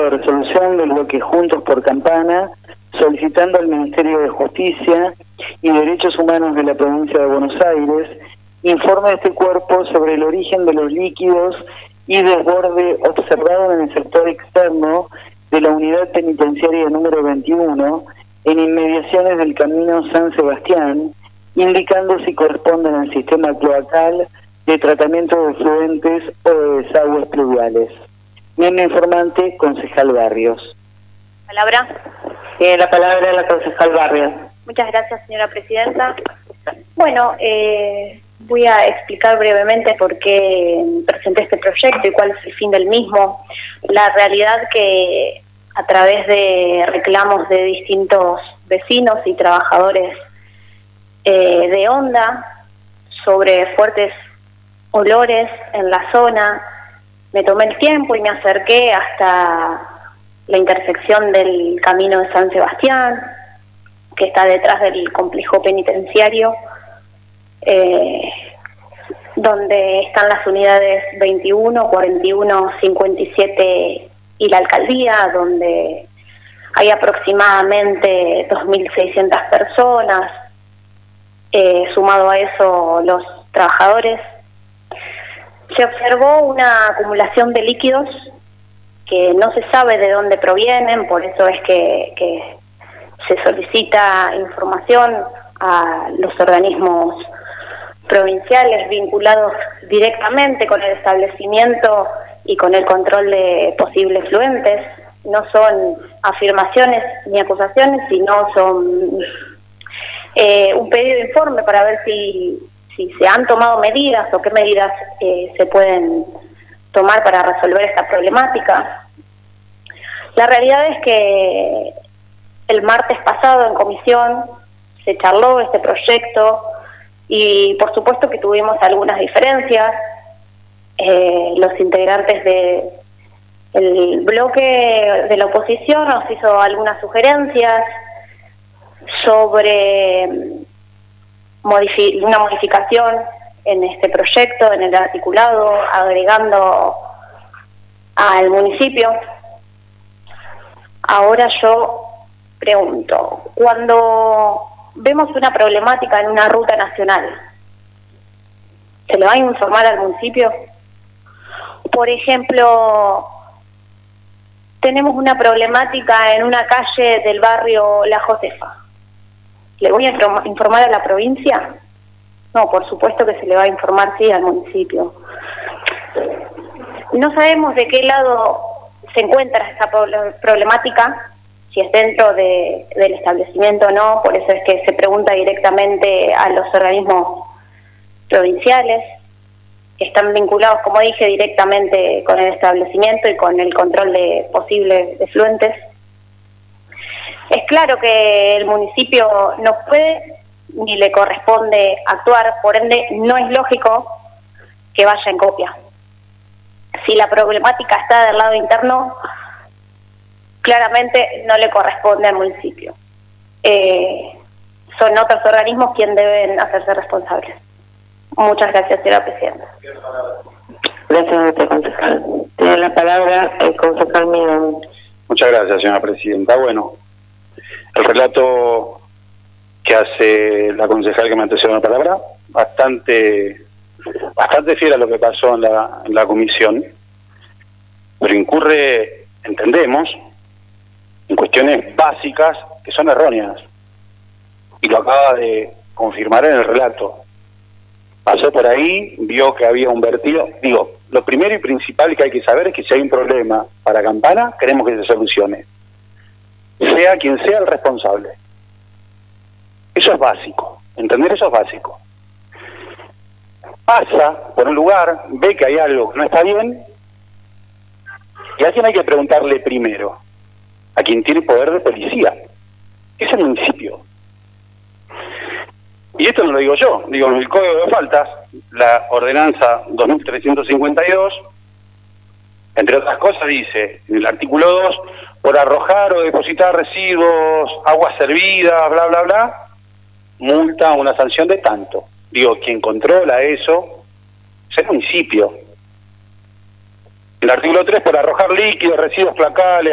de resolución del bloque Juntos por Campana, solicitando al Ministerio de Justicia y Derechos Humanos de la provincia de Buenos Aires informe de este cuerpo sobre el origen de los líquidos y desborde observado en el sector externo de la unidad penitenciaria número 21 en inmediaciones del camino San Sebastián, indicando si corresponden al sistema cloacal de tratamiento de efluentes o de desagües pluviales. Miembro informante, concejal Barrios. ¿Palabra? Tiene la palabra la concejal Barrios. Muchas gracias, señora presidenta. Bueno, voy a explicar brevemente por qué presenté este proyecto y cuál es el fin del mismo. La realidad que a través de reclamos de distintos vecinos y trabajadores de Onda sobre fuertes olores en la zona, me tomé el tiempo y me acerqué hasta la intersección del camino de San Sebastián, que está detrás del complejo penitenciario, donde están las unidades 21, 41, 57 y la alcaldía, donde hay aproximadamente 2.600 personas, sumado a eso los trabajadores. Se observó una acumulación de líquidos que no se sabe de dónde provienen, por eso es que se solicita información a los organismos provinciales vinculados directamente con el establecimiento y con el control de posibles fluentes. No son afirmaciones ni acusaciones, sino son un pedido de informe para ver si se han tomado medidas o qué medidas se pueden tomar para resolver esta problemática. La realidad es que el martes pasado en comisión se charló este proyecto y por supuesto que tuvimos algunas diferencias. Los integrantes del bloque de la oposición nos hizo algunas sugerencias sobre una modificación en este proyecto, en el articulado, agregando al municipio. Ahora yo pregunto, cuando vemos una problemática en una ruta nacional, ¿se le va a informar al municipio? Por ejemplo, tenemos una problemática en una calle del barrio La Josefa. ¿Le voy a informar a la provincia? No, por supuesto que se le va a informar, sí, al municipio. No sabemos de qué lado se encuentra esta problemática, si es dentro del establecimiento o no, por eso es que se pregunta directamente a los organismos provinciales, que están vinculados, como dije, directamente con el establecimiento y con el control de posibles efluentes. Es claro que el municipio no puede ni le corresponde actuar, por ende no es lógico que vaya en copia. Si la problemática está del lado interno, claramente no le corresponde al municipio. Son otros organismos quienes deben hacerse responsables. Muchas gracias, señora presidenta. Gracias, concejal. Tiene la palabra el concejal Midón. Muchas gracias, señora presidenta. Bueno, el relato que hace la concejal que me antecedió la palabra, bastante fiel a lo que pasó en la comisión, pero incurre, entendemos, en cuestiones básicas que son erróneas, y lo acaba de confirmar en el relato. Pasó por ahí, vio que había un vertido. Digo, lo primero y principal que hay que saber es que si hay un problema para Campana, queremos que se solucione, sea quien sea el responsable. Eso es básico, entender eso es básico. Pasa por un lugar, ve que hay algo que no está bien, y a quién hay que preguntarle primero, a quien tiene poder de policía, que es el municipio. Y esto no lo digo yo, digo en el Código de Faltas, la ordenanza 2352, entre otras cosas dice, en el artículo 2, por arrojar o depositar residuos, aguas servidas, bla, bla, bla, multa o una sanción de tanto. Digo, quien controla eso es el municipio. El artículo 3, por arrojar líquidos, residuos placales,